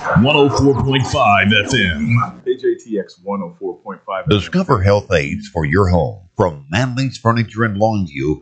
104.5 FM. KJTX 104.5. Discover health aids for your home from Manley's Furniture in Longview